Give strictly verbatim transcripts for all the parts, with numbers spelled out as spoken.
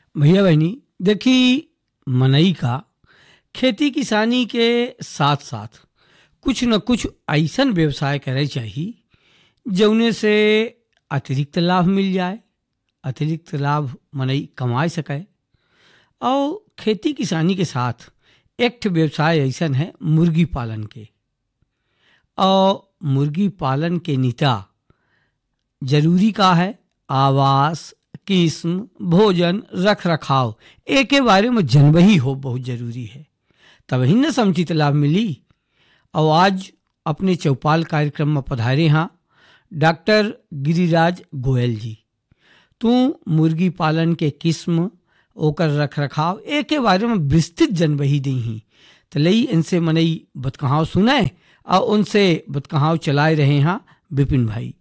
भैया बहनी देखी, मनई का खेती किसानी के साथ साथ कुछ न कुछ ऐसन व्यवसाय करे चाहिए जौने से अतिरिक्त लाभ मिल जाए, अतिरिक्त लाभ मनई कमा सके। और खेती किसानी के साथ एक ठे व्यवसाय ऐसन है मुर्गी पालन के। और मुर्गी पालन के नीता जरूरी का है आवास, किस्म, भोजन, रख रखाव, एक के बारे में जनबही हो बहुत जरूरी है, तभी न समुचित लाभ मिली। और आज अपने चौपाल कार्यक्रम में पधारे हाँ डॉक्टर गिरिराज गोयल जी। तू मुर्गी पालन के किस्म, ओकर रख रखाव, एक के बारे में विस्तृत जनबही दी ही, तो लई इनसे मनई बतकहाव सुने और उनसे बतकहाव चलाए रहे हाँ विपिन भाई।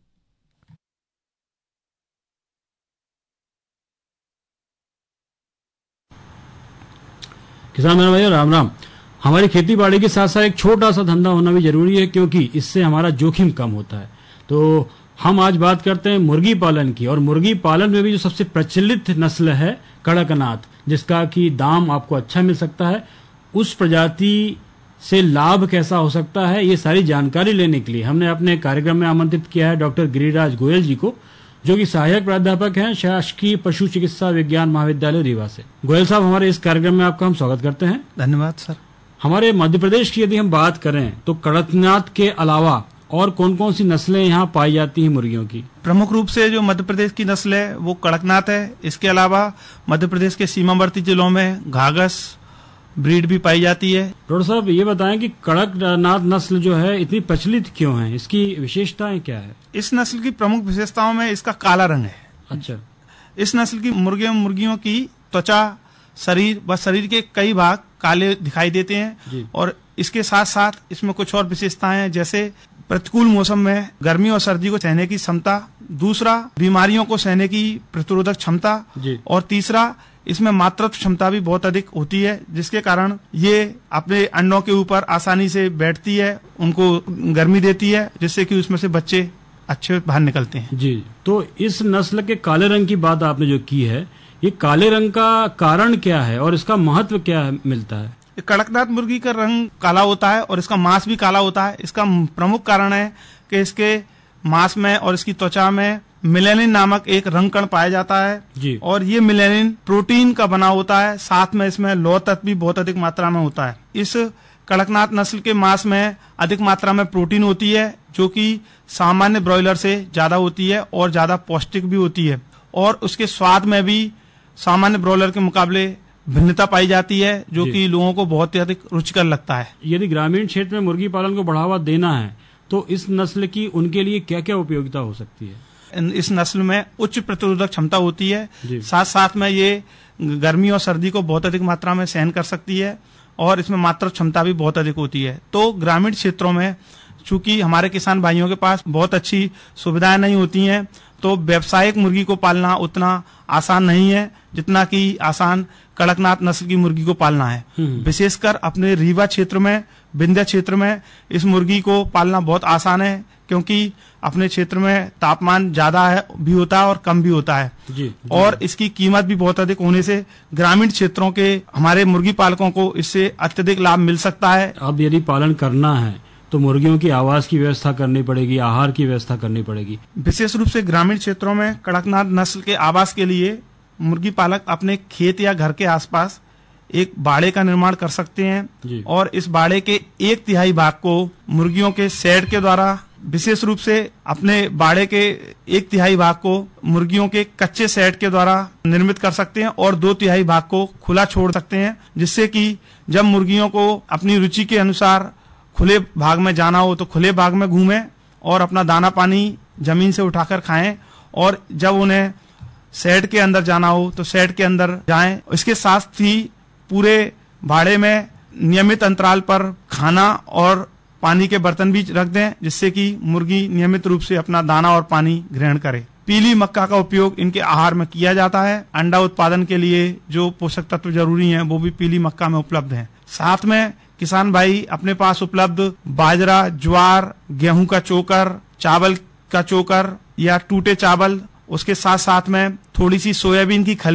किसान मेरा भैया राम राम। हमारी खेती बाड़ी के साथ साथ एक छोटा सा धंधा होना भी जरूरी है, क्योंकि इससे हमारा जोखिम कम होता है। तो हम आज बात करते हैं मुर्गी पालन की, और मुर्गी पालन में भी जो सबसे प्रचलित नस्ल है कड़कनाथ, जिसका कि दाम आपको अच्छा मिल सकता है, उस प्रजाति से लाभ कैसा हो सकता है, ये सारी जानकारी लेने के लिए हमने अपने कार्यक्रम में आमंत्रित किया है डॉक्टर गिरिराज गोयल जी को, जो कि सहायक प्राध्यापक हैं शासकीय पशु चिकित्सा विज्ञान महाविद्यालय रीवा से। गोयल साहब, हमारे इस कार्यक्रम में आपका हम स्वागत करते हैं। धन्यवाद सर। हमारे मध्य प्रदेश की यदि हम बात करें तो कड़कनाथ के अलावा और कौन कौन सी नस्लें यहाँ पाई जाती हैं मुर्गियों की? प्रमुख रूप से जो मध्य प्रदेश की नस्ल है वो कड़कनाथ है। इसके अलावा मध्य प्रदेश के सीमावर्ती जिलों में घाघस ब्रीड भी पाई जाती है। डॉक्टर साहब, ये बताएं कि कड़कनाथ नस्ल जो है इतनी प्रचलित क्यों है, इसकी विशेषताएं क्या है? इस नस्ल की प्रमुख विशेषताओं में इसका काला रंग है। अच्छा। इस नस्ल की मुर्गियों मुर्गियों की त्वचा, शरीर व शरीर के कई भाग काले दिखाई देते हैं। और इसके साथ साथ इसमें कुछ और विशेषताएं हैं, जैसे प्रतिकूल मौसम में गर्मी और सर्दी को सहने की क्षमता, दूसरा बीमारियों को सहने की प्रतिरोधक क्षमता, और तीसरा इसमें मातृत्व क्षमता भी बहुत अधिक होती है, जिसके कारण ये अपने अंडों के ऊपर आसानी से बैठती है, उनको गर्मी देती है, जिससे कि उसमें से बच्चे अच्छे बाहर निकलते हैं। जी, तो इस नस्ल के काले रंग की बात आपने जो की है, ये काले रंग का कारण क्या है और इसका महत्व क्या मिलता है? कड़कनाथ मुर्गी का रंग काला होता है और इसका मांस भी काला होता है। इसका प्रमुख कारण है कि इसके मांस में और इसकी त्वचा में मिलेनिन नामक एक रंग कण पाया जाता है जी। और ये मिलेनिन प्रोटीन का बना होता है, साथ में इसमें लौह तत्व भी बहुत अधिक मात्रा में होता है। इस कड़कनाथ नस्ल के मांस में अधिक मात्रा में प्रोटीन होती है, जो कि सामान्य ब्रॉयलर से ज्यादा होती है और ज्यादा पौष्टिक भी होती है, और उसके स्वाद में भी सामान्य ब्रॉयलर के मुकाबले भिन्नता पाई जाती है, जो कि लोगों को बहुत ही अधिक रुचिकर लगता है। यदि ग्रामीण क्षेत्र में मुर्गी पालन को बढ़ावा देना है तो इस नस्ल की उनके लिए क्या क्या उपयोगिता हो सकती है? इस नस्ल में उच्च प्रतिरोधक क्षमता होती है, साथ साथ में ये गर्मी और सर्दी को बहुत अधिक मात्रा में सहन कर सकती है, और इसमें मातृत्व क्षमता भी बहुत अधिक होती है। तो ग्रामीण क्षेत्रों में चूंकि हमारे किसान भाइयों के पास बहुत अच्छी सुविधाएं नहीं होती हैं, तो व्यावसायिक मुर्गी को पालना उतना आसान नहीं है जितना कि आसान कड़कनाथ नस्ल की मुर्गी को पालना है। विशेषकर अपने रीवा क्षेत्र में, विंध्य क्षेत्र में इस मुर्गी को पालना बहुत आसान है, क्योंकि अपने क्षेत्र में तापमान ज्यादा है भी होता है और कम भी होता है जी, जी। और इसकी कीमत भी बहुत अधिक होने से ग्रामीण क्षेत्रों के हमारे मुर्गी पालकों को इससे अत्यधिक लाभ मिल सकता है। अब यदि पालन करना है तो मुर्गियों की आवास की व्यवस्था करनी पड़ेगी, आहार की व्यवस्था करनी पड़ेगी। विशेष रूप से ग्रामीण क्षेत्रों में कड़कनाथ नस्ल के आवास के लिए मुर्गी पालक अपने खेत या घर के आसपास एक बाड़े का निर्माण कर सकते हैं, और इस बाड़े के एक तिहाई भाग को मुर्गियों के शेड के द्वारा, विशेष रूप से अपने बाड़े के एक तिहाई भाग को मुर्गियों के कच्चे शेड के द्वारा निर्मित कर सकते हैं, और दो तिहाई भाग को खुला छोड़ सकते हैं, जिससे कि जब मुर्गियों को अपनी रुचि के अनुसार खुले भाग में जाना हो तो खुले भाग में घूमें और अपना दाना पानी जमीन से उठाकर खाएं, और जब उन्हें शेड के अंदर जाना हो तो शेड के अंदर जाएं। इसके साथ ही पूरे भाड़े में नियमित अंतराल पर खाना और पानी के बर्तन भी रख दें, जिससे कि मुर्गी नियमित रूप से अपना दाना और पानी ग्रहण करे। पीली मक्का का उपयोग इनके आहार में किया जाता है। अंडा उत्पादन के लिए जो पोषक तत्व जरूरी हैं वो भी पीली मक्का में उपलब्ध हैं। साथ में किसान भाई अपने पास उपलब्ध बाजरा, ज्वार, गेहूं का चोकर, चावल का चोकर या टूटे चावल, उसके साथ साथ में थोड़ी सी सोयाबीन की खली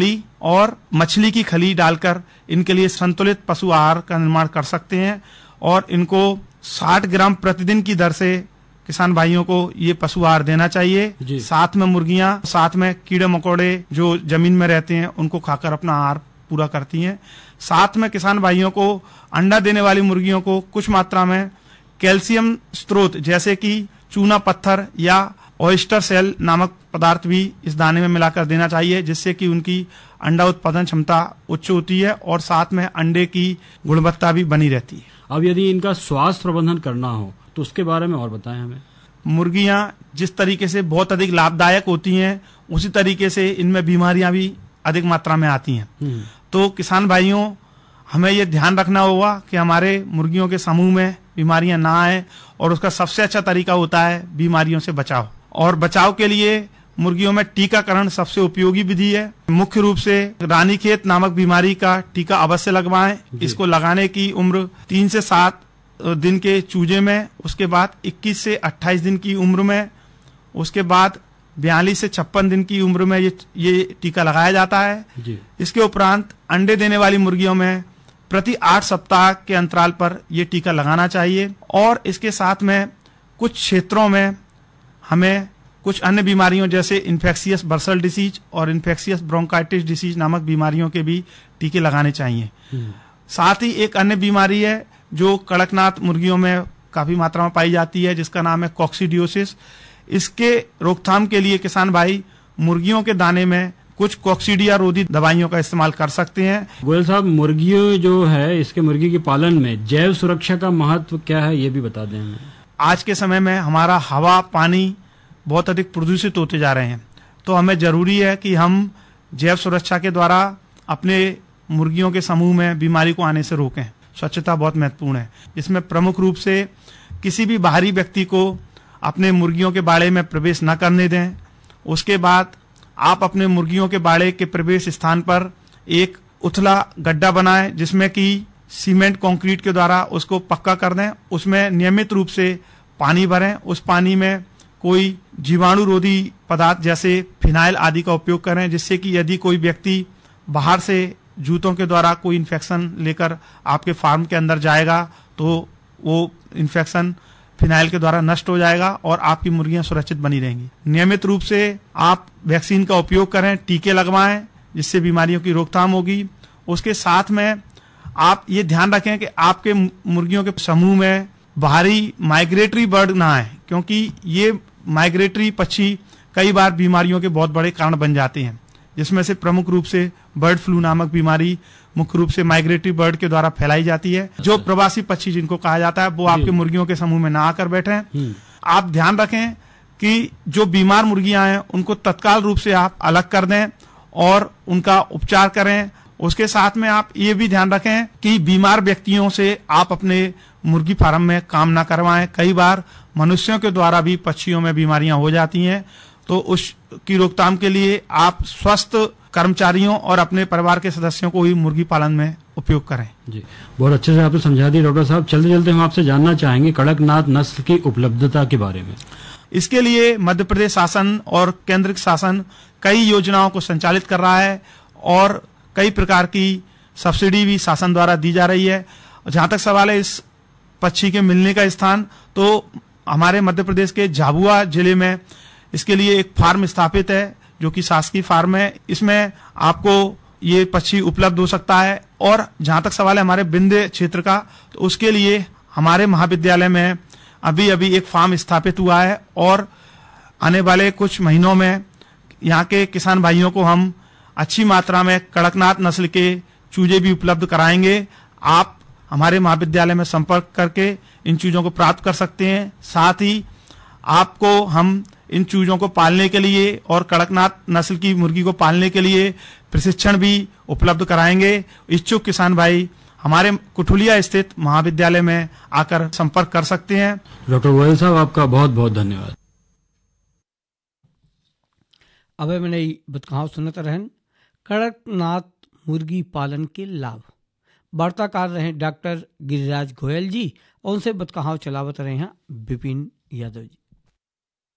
और मछली की खली डालकर इनके लिए संतुलित पशु आहार का निर्माण कर सकते हैं और इनको साठ ग्राम प्रतिदिन की दर से किसान भाइयों को ये पशु आहार देना चाहिए। साथ में मुर्गियां, साथ में कीड़े मकोड़े जो जमीन में रहते हैं उनको खाकर अपना आहार पूरा करती हैं। साथ में किसान भाइयों को अंडा देने वाली मुर्गियों को कुछ मात्रा में कैल्शियम स्रोत जैसे कि चूना पत्थर या ऑयस्टर सेल नामक पदार्थ भी इस दाने में मिलाकर देना चाहिए, जिससे कि उनकी अंडा उत्पादन क्षमता उच्च होती है और साथ में अंडे की गुणवत्ता भी बनी रहती है। अब यदि इनका स्वास्थ्य प्रबंधन करना हो तो उसके बारे में और बताएं हमें। मुर्गियां जिस तरीके से बहुत अधिक लाभदायक होती हैं, उसी तरीके से इनमें बीमारियां भी अधिक मात्रा में आती हैं। तो किसान भाइयों, हमें ये ध्यान रखना होगा कि हमारे मुर्गियों के समूह में बीमारियां ना आए और उसका सबसे अच्छा तरीका होता है बीमारियों से बचाव। और बचाव के लिए मुर्गियों में टीकाकरण सबसे उपयोगी विधि है। मुख्य रूप से रानीखेत नामक बीमारी का टीका अवश्य लगवाएं। इसको लगाने की उम्र तीन से सात दिन के चूजे में, उसके बाद इक्कीस से अट्ठाईस दिन की उम्र में, उसके बाद बयालीस से छप्पन दिन की उम्र में ये ये टीका लगाया जाता है जी। इसके उपरांत अंडे देने वाली मुर्गियों में प्रति आठ सप्ताह के अंतराल पर ये टीका लगाना चाहिए। और इसके साथ में कुछ क्षेत्रों में हमें कुछ अन्य बीमारियों जैसे इन्फेक्शियस बर्सल डिसीज और इन्फेक्शियस ब्रोंकाइटिस डिसीज नामक बीमारियों के भी टीके लगाने चाहिए। साथ ही एक अन्य बीमारी है जो कड़कनाथ मुर्गियों में काफी मात्रा में पाई जाती है, जिसका नाम है कॉक्सीडियोसिस। इसके रोकथाम के लिए किसान भाई मुर्गियों के दाने में कुछ कॉक्सीडिया रोधी दवाइयों का इस्तेमाल कर सकते हैं। गोयल साहब, मुर्गियों जो है, इसके मुर्गी के पालन में जैव सुरक्षा का महत्व क्या है, ये भी बता दें हमें। आज के समय में हमारा हवा पानी बहुत अधिक प्रदूषित होते जा रहे हैं, तो हमें जरूरी है कि हम जैव सुरक्षा के द्वारा अपने मुर्गियों के समूह में बीमारी को आने से रोकें। स्वच्छता बहुत महत्वपूर्ण है। इसमें प्रमुख रूप से किसी भी बाहरी व्यक्ति को अपने मुर्गियों के बाड़े में प्रवेश न करने दें। उसके बाद आप अपने मुर्गियों के बाड़े के प्रवेश स्थान पर एक उथला गड्ढा बनाएं, जिसमें कि सीमेंट कंक्रीट के द्वारा उसको पक्का कर दें। उसमें नियमित रूप से पानी भरें। उस पानी में कोई जीवाणु रोधी पदार्थ जैसे फिनाइल आदि का उपयोग करें, जिससे कि यदि कोई व्यक्ति बाहर से जूतों के द्वारा कोई इन्फेक्शन लेकर आपके फार्म के अंदर जाएगा तो वो इन्फेक्शन फिनाइल के द्वारा नष्ट हो जाएगा और आपकी मुर्गियां सुरक्षित बनी रहेंगी। नियमित रूप से आप वैक्सीन का उपयोग करें, टीके लगवाएं, जिससे बीमारियों की रोकथाम होगी। उसके साथ में आप ये ध्यान रखें कि आपके मुर्गियों के समूह में बाहरी माइग्रेटरी बर्ड ना आए, क्योंकि ये माइग्रेटरी पक्षी कई बार बीमारियों के बहुत बड़े कारण बन जाते हैं, जिसमें से प्रमुख रूप से बर्ड फ्लू नामक बीमारी मुख्य रूप से माइग्रेटरी बर्ड के द्वारा फैलाई जाती है। जो प्रवासी पक्षी जिनको कहा जाता है, वो आपके मुर्गियों के समूह में ना आकर बैठे। आप ध्यान रखें कि जो बीमार मुर्गियां हैं उनको तत्काल रूप से आप अलग कर दें और उनका उपचार करें। उसके साथ में आप ये भी ध्यान रखें कि बीमार व्यक्तियों से आप अपने मुर्गी फार्म में काम ना करवाएं। कई बार मनुष्यों के द्वारा भी पक्षियों में बीमारियां हो जाती हैं, तो उसकी रोकथाम के लिए आप स्वस्थ कर्मचारियों और अपने परिवार के सदस्यों को ही मुर्गी पालन में उपयोग करें। जी, बहुत अच्छे से आपने समझा दी डॉक्टर साहब। चलते चलते हम आपसे जानना चाहेंगे कड़कनाथ नस्ल की उपलब्धता के बारे में। इसके लिए मध्य प्रदेश शासन और केंद्र शासन कई योजनाओं को संचालित कर रहा है और कई प्रकार की सब्सिडी भी शासन द्वारा दी जा रही है। जहां तक सवाल है इस पक्षी के मिलने का स्थान, तो हमारे मध्य प्रदेश के झाबुआ जिले में इसके लिए एक फार्म स्थापित है जो कि शासकीय फार्म है। इसमें आपको ये पक्षी उपलब्ध हो सकता है। और जहां तक सवाल है हमारे विंध्य क्षेत्र का, तो उसके लिए हमारे महाविद्यालय में अभी अभी एक फार्म स्थापित हुआ है और आने वाले कुछ महीनों में यहाँ के किसान भाइयों को हम अच्छी मात्रा में कड़कनाथ नस्ल के चूजे भी उपलब्ध कराएंगे। आप हमारे महाविद्यालय में संपर्क करके इन चूजों को प्राप्त कर सकते हैं। साथ ही आपको हम इन चूजों को पालने के लिए और कड़कनाथ नस्ल की मुर्गी को पालने के लिए प्रशिक्षण भी उपलब्ध कराएंगे। इच्छुक किसान भाई हमारे कुठुलिया स्थित महाविद्यालय में आकर संपर्क कर सकते हैं। डॉक्टर गोयल साहब, आपका बहुत बहुत धन्यवाद। अब मैंने बतकाव सुनते रहन कड़कनाथ मुर्गी पालन के लाभ। वार्ताकार रहे डॉक्टर गिरिराज गोयल जी और उनसे बतकाव चलावत रहे हैं विपिन यादव जी।